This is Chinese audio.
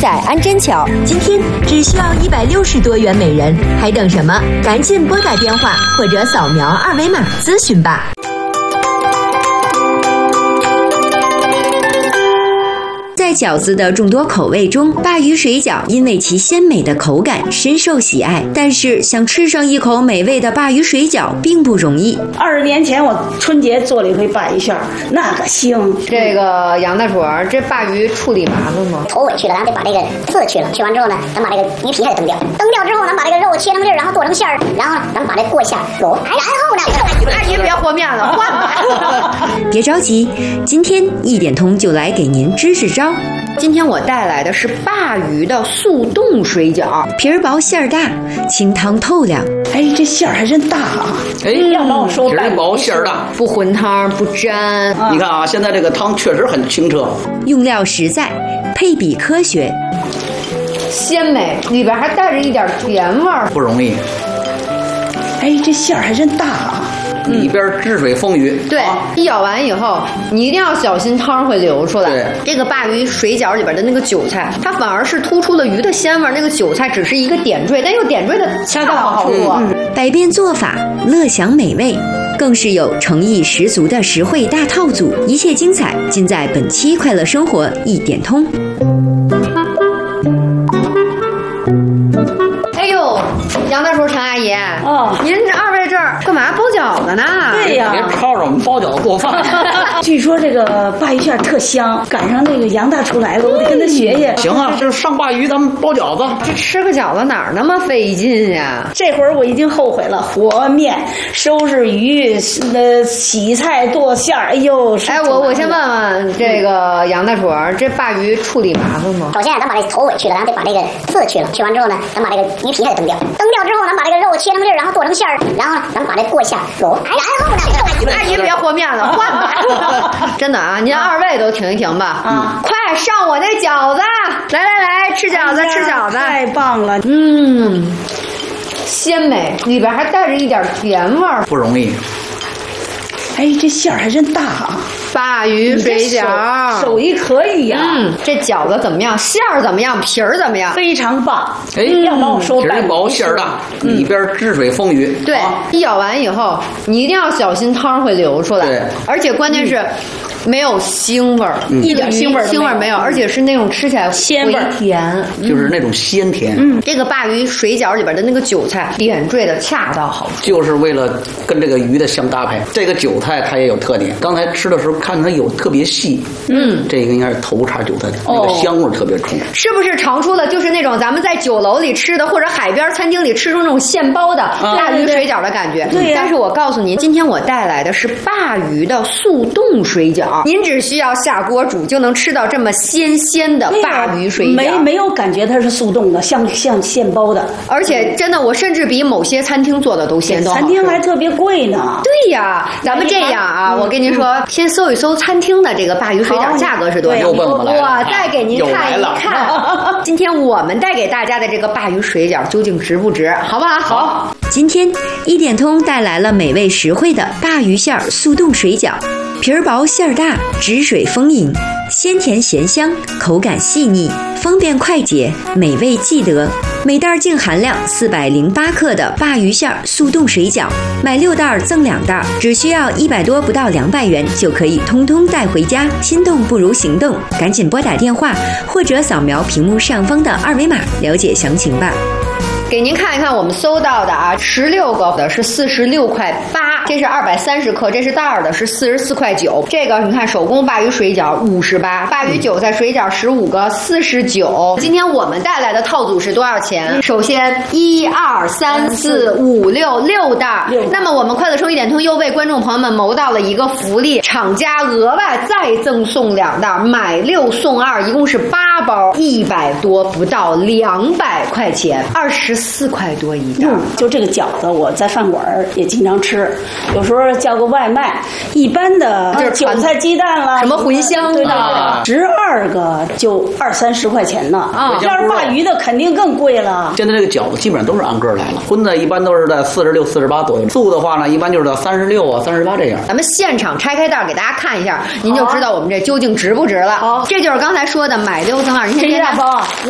在安贞桥。今天只需要160多元每人，还等什么？赶紧拨打电话或者扫描二维码咨询吧。在饺子的众多口味中，鲅鱼水饺因为其鲜美的口感深受喜爱。但是想吃上一口美味的鲅鱼水饺并不容易。 20年前我春节做了一回鲅鱼馅儿，那个香。 这个杨大厨，这鲅鱼处理麻烦吗？ 头尾去了，咱得把这个刺去了，去完之后呢，咱把这个鱼皮还得蹬掉，蹬掉之后，咱把这个肉切成粒儿，然后做成馅儿，然后咱们把这过一下卤，然后呢， 哎，您别和面了，换吧。 别着急，今天1点通就来给您支支招。 今天我带来的是鲅鱼的速冻水饺， 皮儿薄馅儿大，清汤透亮。 哎，这馅儿还真大啊！ 哎， 要不然我说皮儿薄馅儿大， 不混汤不粘。 你看啊，现在这个汤确实很清澈， 用料实在，配比科学， 鲜美，里边还带着一点甜味儿， 不容易。 哎，这馅儿还真大啊！ 里边汁水丰腴。 对，一舀完以后，你一定要小心汤会流出来。 对， 这个鲅鱼水饺里边的那个韭菜，它反而是突出了鱼的鲜味，那个韭菜只是一个点缀，但又点缀的恰到好处。 百变做法，乐享美味，更是有诚意十足的实惠大套组。一切精彩尽在本期快乐生活1点通。 哎呦，杨大厨、陈阿姨，您这2位这儿干嘛包饺子呢？ 对呀， 别吵着我们包饺子做饭。 据说这个鲅鱼馅儿特香，赶上那个杨大厨来了，我得跟他学学。 行啊，这上鲅鱼咱们包饺子。 这吃个饺子哪儿那么费劲呀？ 这会儿我已经后悔了，和面、收拾鱼、洗菜、剁馅儿，哎呦！ 哎，我先问问这个杨大厨，这鲅鱼处理麻烦吗？ 首先咱把这头尾去了，咱得把这个刺去了，去完之后呢，咱把这个鱼皮还得蹬掉，蹬掉之后，咱把这个肉切成粒儿，然后做成馅儿，然后咱们把这过一下卤，然后呢， 哎，您别和面了，换吧。真的啊，您2位都停一停吧。快上我那饺子！来，吃饺子，吃饺子！ 太棒了， 鲜美，里边还带着一点甜味儿， 不容易。 哎，这馅儿还真大啊！ 鲅鱼水饺， 手艺可以呀。 这饺子怎么样？馅儿怎么样？皮儿怎么样？ 非常棒。 哎， 要不然我说皮儿薄馅儿大，里边汁水丰腴。 对，一舀完以后，你一定要小心汤会流出来。 对， 而且关键是。没有腥味儿， 一点腥味儿没有，而且是那种吃起来鲜味甜， 就是那种鲜甜。 这个鲅鱼水饺里边的那个韭菜点缀的恰到好处， 就是为了跟这个鱼的相搭配。这个韭菜它也有特点，刚才吃的时候看着它有特别细，这个应该是头茬韭菜，那个香味特别冲。 是不是尝出了就是那种咱们在酒楼里吃的或者海边餐厅里吃出那种现包的鲅鱼水饺的感觉？ 对呀。 但是我告诉您，今天我带来的是鲅鱼的速冻水饺。您只需要下锅煮就能吃到这么鲜鲜的鲅鱼水饺， 没有感觉它是速冻的，像现包的。 而且真的，我甚至比某些餐厅做的都鲜， 餐厅还特别贵呢。 对呀，咱们这样啊，我跟您说，先搜一搜餐厅的这个鲅鱼水饺价格是多少，我再给您看一看。今天我们带给大家的这个鲅鱼水饺究竟值不值，好不好？好。 今天1点通带来了美味实惠的鲅鱼馅儿速冻水饺，皮儿薄馅儿大，汁水丰盈，鲜甜咸香，口感细腻，方便快捷，美味记得。每袋净含量408克的鲅鱼馅儿速冻水饺，买6袋赠2袋，只需要100多不到200元就可以通通带回家。心动不如行动，赶紧拨打电话或者扫描屏幕上方的2维码了解详情吧。 给您看一看我们搜到的啊，16个的是46.8块，这是230克，这是袋儿的是44.9块。这个你看手工鲅鱼水饺58，鲅鱼韭菜水饺15个49。今天我们带来的套组是多少钱？首先1、2、3、4、5、6袋。那么我们快乐收1点通又为观众朋友们谋到了一个福利，厂家额外再赠送2袋，买6送2，一共是8包，100多不到200块钱，24块多一袋。 就这个饺子，我在饭馆也经常吃，有时候叫个外卖，一般的就是韭菜鸡蛋啦， 什么茴香啊 ，12个就20-30块钱呢。要是鲅鱼的肯定更贵了。 现在这个饺子基本上都是按个来了，荤的一般都是在46、48左右，素的话呢，一般就是在36啊、38这样。 咱们现场拆开袋给大家看一下，您就知道我们这究竟值不值了。好，这就是刚才说的买6赠2，您先这一大包啊